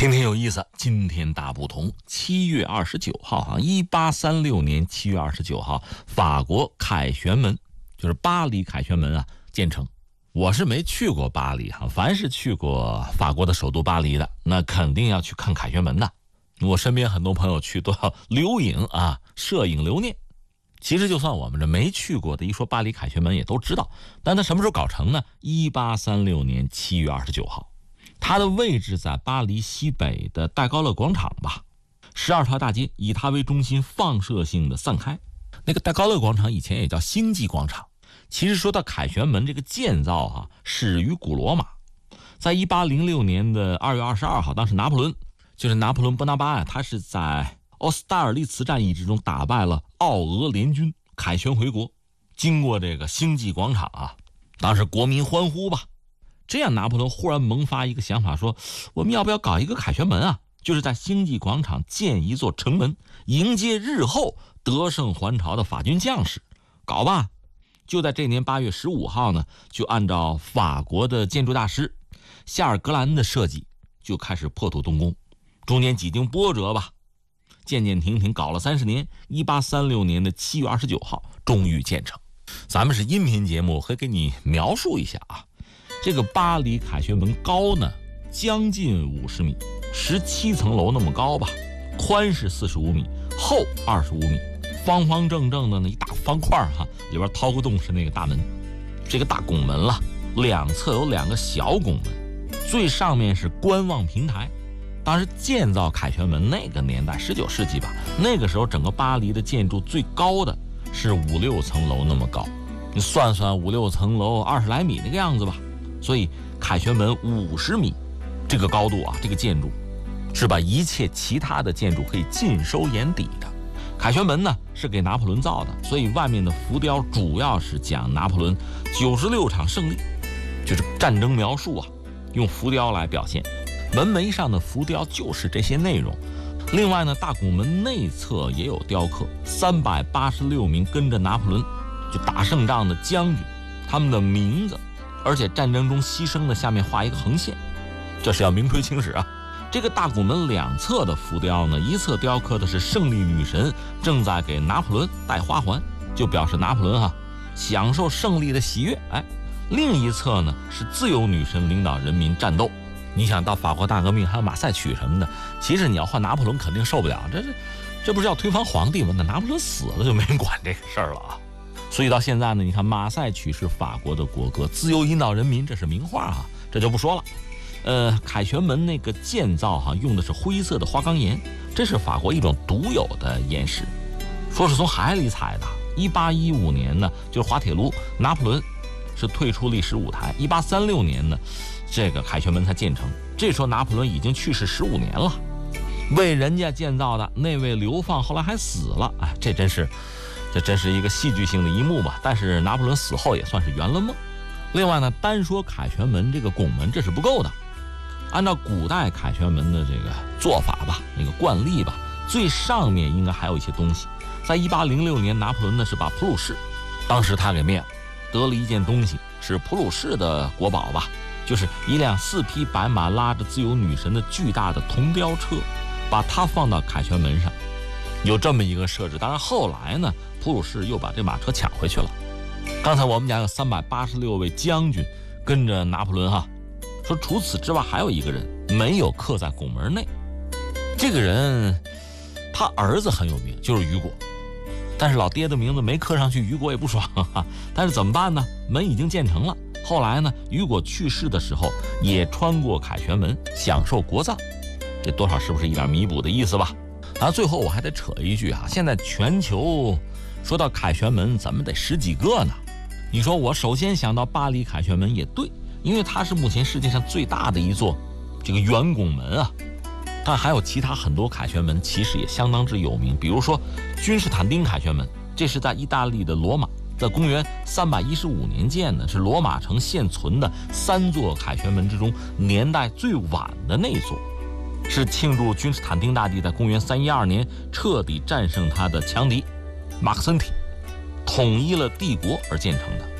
听听有意思，今天大不同。7月29号1836年7月29号，法国凯旋门，就是巴黎凯旋门建成。我是没去过巴黎凡是去过法国的首都巴黎的，那肯定要去看凯旋门的。我身边很多朋友去都要留影摄影留念。其实就算我们这没去过的，一说巴黎凯旋门也都知道。但它什么时候搞成呢？1836年7月29号。它的位置在巴黎西北的戴高乐广场吧，12条大街以它为中心放射性的散开。那个戴高乐广场以前也叫星际广场。其实说到凯旋门这个建造始于古罗马。在1806年的2月22号，当时拿破仑波拿巴他是在奥斯达尔利茨战役之中打败了奥俄联军，凯旋回国。经过这个星际广场当时国民欢呼吧。这样拿破仑忽然萌发一个想法，说我们要不要搞一个凯旋门就是在星际广场建一座城门，迎接日后得胜还朝的法军将士。搞吧。就在这年8月15号呢，就按照法国的建筑大师夏尔格兰的设计，就开始破土动工。中间几经波折吧，渐渐停停，搞了30年，1836年的7月29号终于建成。咱们是音频节目，会给你描述一下这个巴黎凯旋门高呢将近50米，17层楼那么高吧，宽是45米，厚25米，方方正正的一大方块里边掏个洞是那个大门。这个大拱门了，两侧有2个小拱门，最上面是观望平台。当时建造凯旋门那个年代19世纪吧，那个时候整个巴黎的建筑最高的是5-6层楼那么高，你算算5-6层楼20来米那个样子吧。所以凯旋门50米这个高度这个建筑是把一切其他的建筑可以尽收眼底的。凯旋门呢是给拿破仑造的，所以外面的浮雕主要是讲拿破仑96场胜利，就是战争描述用浮雕来表现。门楣上的浮雕就是这些内容。另外呢，大拱门内侧也有雕刻386名跟着拿破仑就打胜仗的将军，他们的名字，而且战争中牺牲的下面画一个横线，这是要名垂青史这个大拱门两侧的浮雕呢，一侧雕刻的是胜利女神正在给拿破仑戴花环，就表示拿破仑享受胜利的喜悦。另一侧呢是自由女神领导人民战斗。你想到法国大革命还有马赛曲什么的，其实你要换拿破仑肯定受不了，这不是要推翻皇帝吗？那拿破仑死了就没人管这个事儿了所以到现在呢，你看马赛曲是法国的国歌，自由引导人民，这是名画这就不说了。凯旋门那个建造用的是灰色的花岗岩，这是法国一种独有的岩石，说是从海里采的。1815年呢，就是滑铁卢，拿破仑是退出历史舞台。1836年呢，这个凯旋门才建成。这时候拿破仑已经去世15年了，为人家建造的那位流放后来还死了，这真是一个戏剧性的一幕吧。但是拿破仑死后也算是圆了梦。另外呢，单说凯旋门这个拱门这是不够的，按照古代凯旋门的这个做法吧，那个惯例吧，最上面应该还有一些东西。在1806年，拿破仑呢是把普鲁士，当时他给灭了，得了一件东西，是普鲁士的国宝吧，就是一辆4匹白马拉着自由女神的巨大的铜雕车，把它放到凯旋门上，有这么一个设置。当然后来呢，普鲁士又把这马车抢回去了。刚才我们讲有386位将军跟着拿破仑说除此之外还有一个人没有刻在拱门内。这个人他儿子很有名，就是雨果，但是老爹的名字没刻上去，雨果也不爽但是怎么办呢？门已经建成了。后来呢，雨果去世的时候也穿过凯旋门享受国葬，这多少是不是一点弥补的意思吧？当然最后我还得扯一句现在全球说到凯旋门怎么得10几个呢？你说我首先想到巴黎凯旋门也对，因为它是目前世界上最大的一座这个圆拱门但还有其他很多凯旋门其实也相当之有名。比如说君士坦丁凯旋门，这是在意大利的罗马，在公元315年建的，是罗马城现存的3座凯旋门之中年代最晚的那座，是庆祝君士坦丁大帝在公元312年彻底战胜他的强敌马克森体，统一了帝国而建成的。